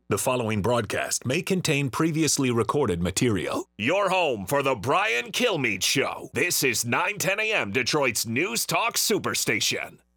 The following broadcast may contain previously recorded material. Your home for the Brian Kilmeade Show. This is 910 a.m. Detroit's News Talk Superstation.